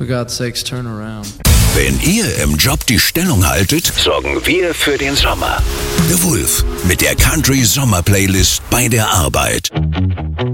For God's sakes, turn around. Wenn ihr im Job die Stellung haltet, sorgen wir für den Sommer. The Wolf mit der Country Sommer Playlist bei der Arbeit.